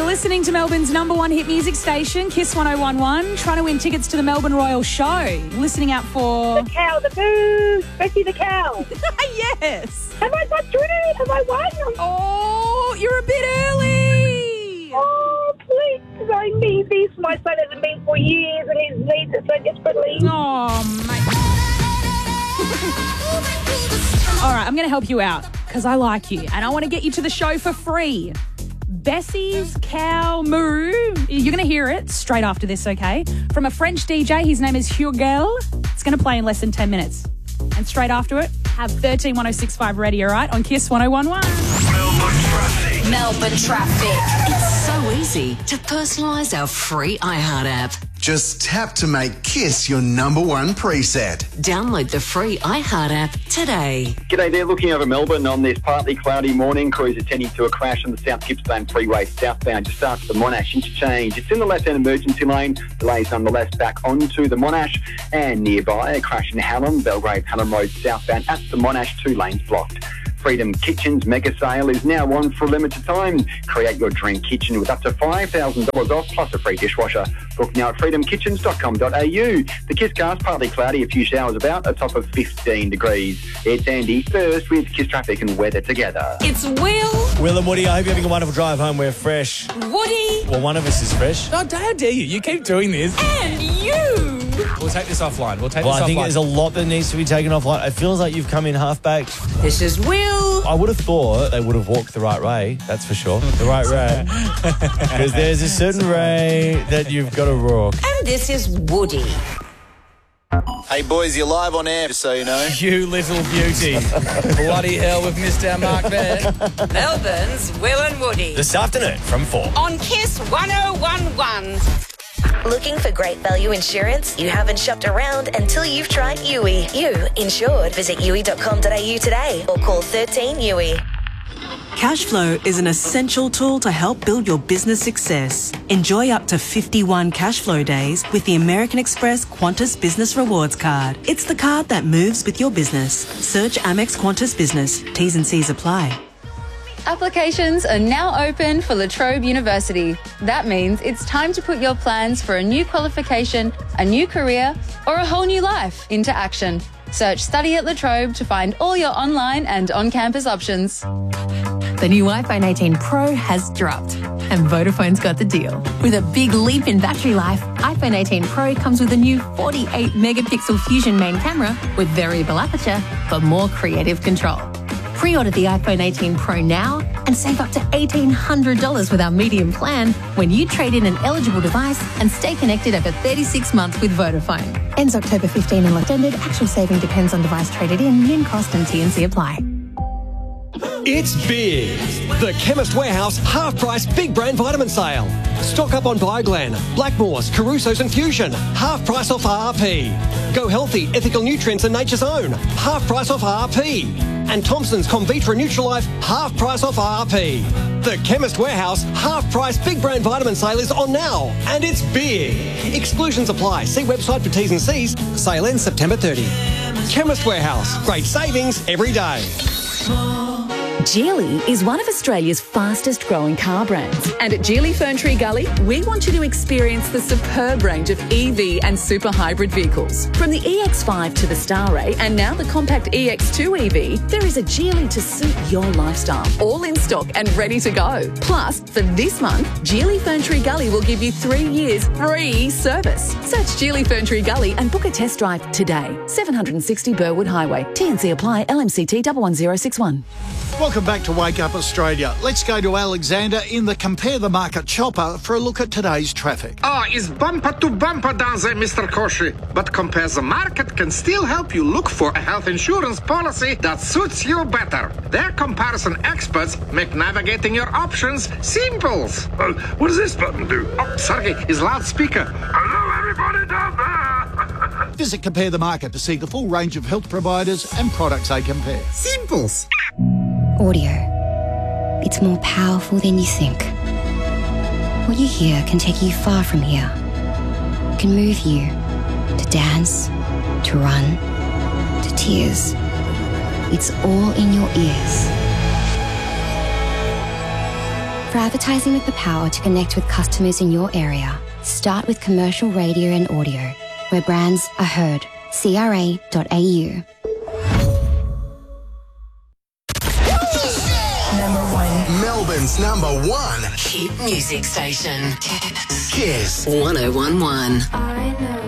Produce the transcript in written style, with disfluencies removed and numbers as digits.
listening to Melbourne's number one hit music station, Kiss 1011, trying to win tickets to the Melbourne Royal Show. Listening out for... The cow, the boo, Bessie the cow. Yes. Have I got through? Have I won? Oh, you're a bit early. Oh, please, I need this. My son hasn't been for years and he needs it so desperately. Oh, mate. All right, I'm going to help you out because I like you and I want to get you to the show for free. Bessie's Cow Moo. You're going to hear it straight after this, okay? From a French DJ. His name is Hugel. It's going to play in less than 10 minutes. And straight after it, have 131065 ready, all right, on Kiss 1011. Melbourne traffic. Melbourne traffic. It's so easy to personalise our free iHeart app. Just tap to make Kiss your number one preset. Download the free iHeart app today. G'day there, looking over Melbourne on this partly cloudy morning. Crews attending to a crash on the South Gippsland Freeway southbound just after the Monash interchange. It's in the left-hand emergency lane. Delays nonetheless back onto the Monash. And nearby, a crash in Hallam, Belgrave, Hallam Road southbound at the Monash, 2 lanes blocked. Freedom Kitchen's mega sale is now on for a limited time. Create your dream kitchen with up to $5,000 off plus a free dishwasher. Book now at freedomkitchens.com.au. The Kiss Cast, partly cloudy, a few showers about, a top of 15 degrees. It's Andy first with Kiss Traffic and weather together. It's Will. Will and Woody, I hope you're having a wonderful drive home. We're fresh. Woody. Well, one of us is fresh. How dare you? You keep doing this. And you. We'll take this offline. I think there's a lot that needs to be taken offline. It feels like you've come in half-baked. This is Will. I would have thought they would have walked the right way, that's for sure. The right way. Because there's a certain way that you've got to walk. And this is Woody. Hey boys, you're live on air, just so you know. You little beauty. Bloody hell, we've missed our mark there. Melbourne's Will and Woody. This afternoon from 4. On Kiss 1011. Looking for great value insurance? You haven't shopped around until you've tried Yui. You insured. Visit yui.com.au today or call 13 Yui. Cashflow is an essential tool to help build your business success. Enjoy up to 51 Cashflow days with the American Express Qantas Business Rewards Card. It's the card that moves with your business. Search Amex Qantas Business. T's and C's apply. Applications are now open for La Trobe University. That means it's time to put your plans for a new qualification, a new career, or a whole new life into action. Search Study at La Trobe to find all your online and on-campus options. The new iPhone 18 Pro has dropped, and Vodafone's got the deal. With a big leap in battery life, iPhone 18 Pro comes with a new 48-megapixel Fusion main camera with variable aperture for more creative control. Pre-order the iPhone 18 Pro now and save up to $1,800 with our medium plan when you trade in an eligible device and stay connected over 36 months with Vodafone. Ends October 15 and extended. Actual saving depends on device traded in. Min cost and T&C apply. It's big. The Chemist Warehouse half-price big brand vitamin sale. Stock up on Bioglan, Blackmores, Caruso's and Fusion. Half price off RRP. Go Healthy, Ethical Nutrients and Nature's Own. Half price off RRP. And Thompson's Convitra Nutrilife, half price off RRP. The Chemist Warehouse half-price big brand vitamin sale is on now, and it's big. Exclusions apply. See website for T's and C's. Sale ends September 30. Chemist Warehouse. Great savings every day. Geely is one of Australia's fastest growing car brands. And at Geely Ferntree Gully, we want you to experience the superb range of EV and super hybrid vehicles. From the EX5 to the Starray and now the compact EX2 EV, there is a Geely to suit your lifestyle. All in stock and ready to go. Plus, for this month, Geely Ferntree Gully will give you 3 years free service. Search Geely Ferntree Gully and book a test drive today. 760 Burwood Highway. T&C apply. LMCT 11061. Welcome back to Wake Up Australia. Let's go to Alexander in the Compare the Market chopper for a look at today's traffic. It's bumper to bumper down there, Mr. Koshi. But Compare the Market can still help you look for a health insurance policy that suits you better. Their comparison experts make navigating your options simple. What does this button do? Oh, sorry, it's loudspeaker. Hello, everybody down there. Visit Compare the Market to see the full range of health providers and products they compare. Simples. Audio. It's more powerful than you think. What you hear can take you far from here. It can move you to dance, to run, to tears. It's all in your ears. For advertising with the power to connect with customers in your area, start with commercial radio and audio, where brands are heard. CRA.au. Melbourne's number one hit music station. Kiss. 1011. I know